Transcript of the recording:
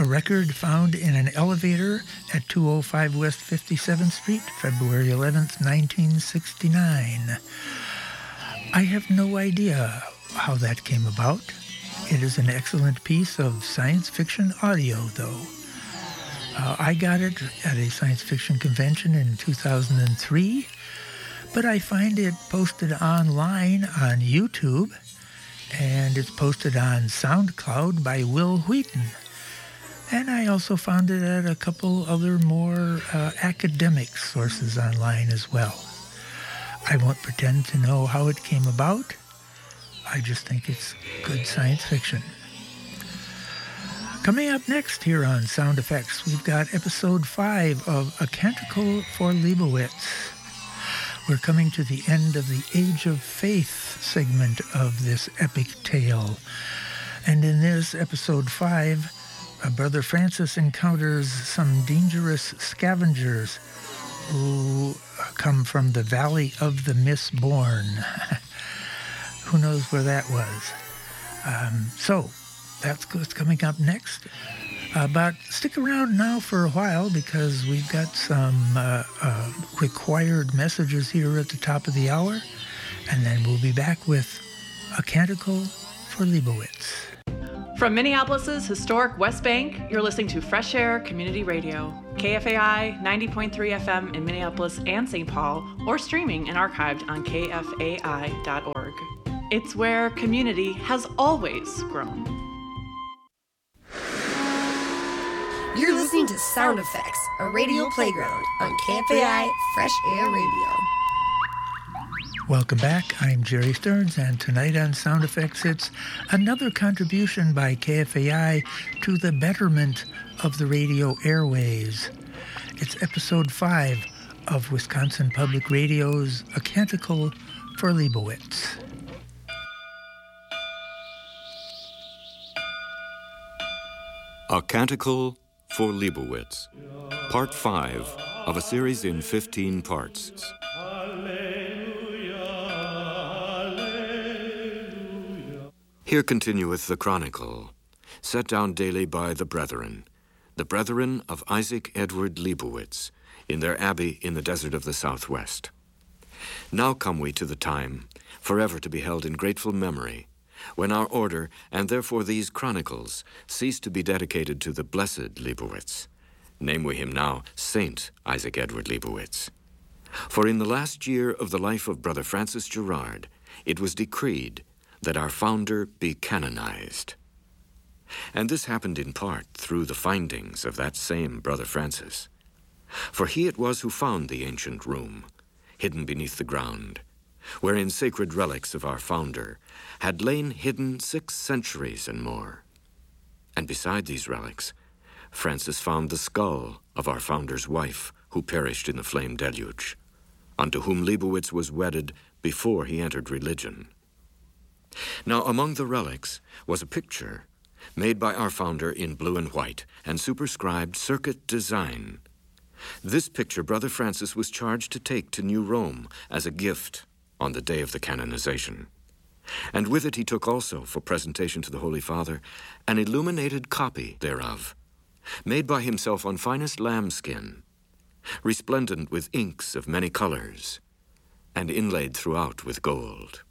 a record found in an elevator at 205 West 57th Street, February 11th, 1969. I have no idea how that came about. It is an excellent piece of science fiction audio, though. I got it at a science fiction convention in 2003, but I find it posted online on YouTube, and it's posted on SoundCloud by Will Wheaton. And I also found it at a couple other more academic sources online as well. I won't pretend to know how it came about. I just think it's good science fiction. Coming up next here on Sound Effects, we've got episode 5 of A Canticle for Leibowitz. We're coming to the end of the Age of Faith segment of this epic tale. And in this episode 5, Brother Francis encounters some dangerous scavengers who come from the Valley of the Misborn. Who knows where that was? So that's what's coming up next. But stick around now for a while because we've got some required messages here at the top of the hour. And then we'll be back with A Canticle for Leibowitz. From Minneapolis's historic West Bank, you're listening to Fresh Air Community Radio, KFAI 90.3 FM in Minneapolis and St. Paul, or streaming and archived on kfai.org. It's where community has always grown. You're listening to Sound Effects, a radio playground on KFAI Fresh Air Radio. Welcome back. I'm Jerry Stearns, and tonight on Sound Effects, it's another contribution by KFAI to the betterment of the radio airways. It's episode 5 of Wisconsin Public Radio's A Canticle for Leibowitz. A Canticle for Leibowitz, Part 5 of a series in 15 parts. Here continueth the chronicle, set down daily by the brethren of Isaac Edward Leibowitz, in their abbey in the desert of the Southwest. Now come we to the time, forever to be held in grateful memory, when our order, and therefore these chronicles, cease to be dedicated to the blessed Leibowitz. Name we him now Saint Isaac Edward Leibowitz. For in the last year of the life of Brother Francis Gerard, it was decreed that our founder be canonized. And this happened in part through the findings of that same Brother Francis. For he it was who found the ancient room, hidden beneath the ground, wherein sacred relics of our founder had lain hidden 6 centuries and more. And beside these relics, Francis found the skull of our founder's wife, who perished in the flame deluge, unto whom Leibowitz was wedded before he entered religion. Now among the relics was a picture made by our founder in blue and white and superscribed circuit design. This picture Brother Francis was charged to take to New Rome as a gift on the day of the canonization. And with it he took also, for presentation to the Holy Father, an illuminated copy thereof, made by himself on finest lambskin, resplendent with inks of many colors, and inlaid throughout with gold.